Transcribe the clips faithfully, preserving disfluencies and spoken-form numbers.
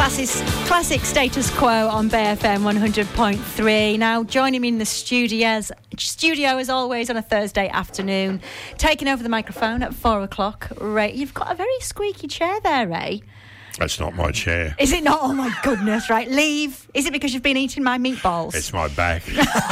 Classic, classic Status Quo on B F M one hundred point three. Now, joining me in the studios, studio as always on a Thursday afternoon, taking over the microphone at four o'clock. Ray, you've got a very squeaky chair there, Ray. That's not my chair. Is it not? Oh my goodness! Right, leave. Is it because you've been eating my meatballs? It's my back.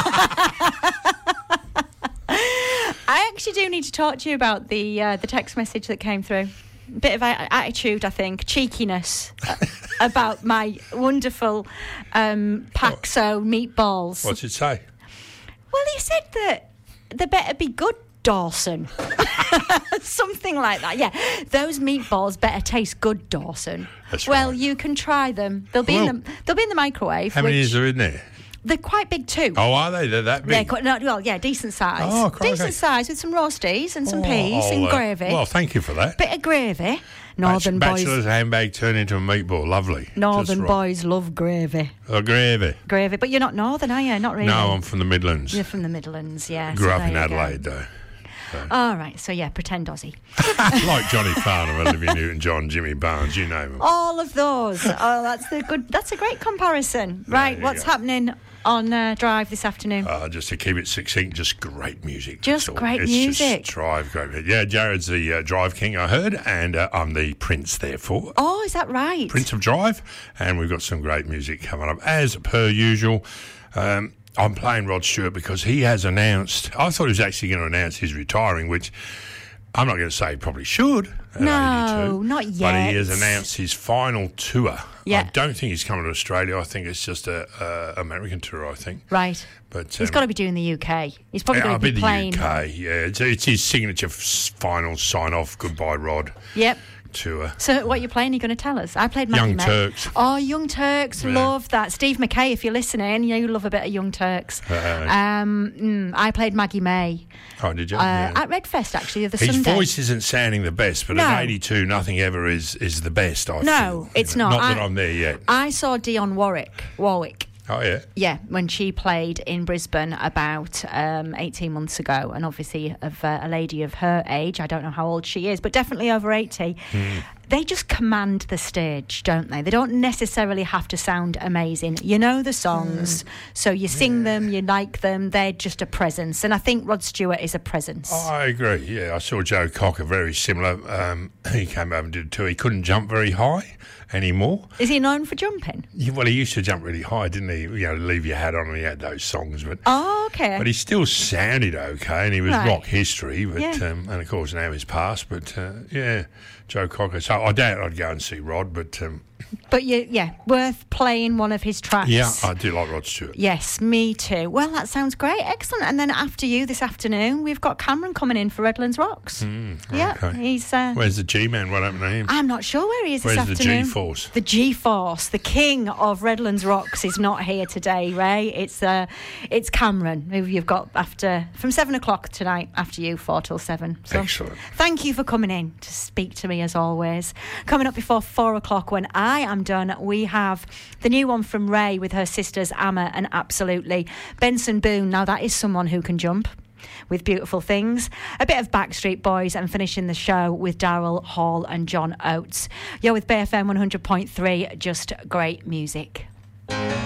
I actually do need to talk to you about the uh, the text message that came through. Bit of a- attitude, I think, cheekiness uh, about my wonderful um, Paxo meatballs. What's it say? Well, he said that they better be good, Dawson. Something like that. Yeah, those meatballs better taste good, Dawson. That's well, right. you can try them. They'll be Well, in the they'll be in the microwave. How many which- is there in there? They're quite big too. Oh, are they? They're that They're big? quite, no, well, yeah, decent size. Oh, crikey. Decent size with some roasties and some Oh, peas I'll, and uh, gravy. Well, thank you for that. Bit of gravy. Northern Bach- boys. Bachelor's handbag turned into a meatball. Lovely. Northern Just right. boys love gravy. Oh, gravy. Gravy. But you're not Northern, are you? Not really. No, I'm from the Midlands. You're from the Midlands, yeah. Grew so up there in you go. Adelaide, though. All right, so yeah, pretend Aussie. Like Johnny Farnham, Olivia Newton-John, Jimmy Barnes, you name them. All of those. Oh, that's the good. That's a great comparison. Right, you what's go. happening on uh, Drive this afternoon? Uh, just to keep it succinct, just great music. Just that's all. great it's music. Just Drive, great music. Yeah, Jared's the uh, Drive King, I heard, and uh, I'm the Prince, therefore. Oh, is that right? Prince of Drive, and we've got some great music coming up, as per usual. Um, I'm playing Rod Stewart because he has announced, I thought he was actually going to announce his retiring, which I'm not going to say he probably should at No, eighty-two, not but yet. he has announced his final tour. Yeah. I don't think he's coming to Australia. I think it's just a, a American tour, I think. Right. But He's um, got to be doing the U K. He's probably yeah, going I'll to be be the playing. U K, yeah. It's, it's his signature f- final sign-off, Goodbye Rod Yep. tour. So what you're playing, you're going to tell us? I played Maggie Young May. Turks. Oh, Young Turks, Yeah. love that. Steve McKay, if you're listening, you know you love a bit of Young Turks. Uh, um, mm, I played Maggie May oh, did you? uh, Yeah. at Redfest actually the other His Sunday. voice isn't sounding the best, but No. at eighty-two, nothing ever is, is the best, I No, feel. it's You know, not. Not that I- I'm there yet. I saw Dionne Warwick. Warwick. Oh, yeah. Yeah, when she played in Brisbane about um, eighteen months ago, and obviously of uh, a lady of her age, I don't know how old she is, but definitely over eighty, Mm. they just command the stage, don't they? They don't necessarily have to sound amazing. You know the songs, Mm. so you sing them, you like them, they're just a presence. And I think Rod Stewart is a presence. Oh, I agree, yeah. I saw Joe Cocker, very similar. Um, he came over and did a tour. He couldn't jump very high anymore. Is he known for jumping? Yeah, well, he used to jump really high, didn't he? You know, Leave Your Hat On, and he had those songs. But Oh, okay. but he still sounded okay, and he was Right. rock history. But Yeah. um, and of course now he's passed. But uh, yeah, Joe Cocker. So I doubt I'd go and see Rod, but um, But you, yeah, worth playing one of his tracks. yeah, I do like Rod Stewart. Yes, me too. Well, that sounds great. Excellent. And then after you this afternoon, we've got Cameron coming in for Redlands Rocks. yeah, okay. he's... Uh, Where's the G-Man? What happened to him? I'm not sure where he is Where's this the afternoon. G-Force? The G-Force, the king of Redlands Rocks, is not here today, Ray. It's uh, it's Cameron, who you've got after from seven o'clock tonight, after you, four till seven. So Excellent. thank you for coming in to speak to me, as always. Coming up before four o'clock, when I am done, we have the new one from Ray with her sisters, Amma and Absolutely. Benson Boone, now that is someone who can jump with Beautiful Things. A bit of Backstreet Boys, and finishing the show with Daryl Hall and John Oates. You're with B F M one hundred point three, just great music.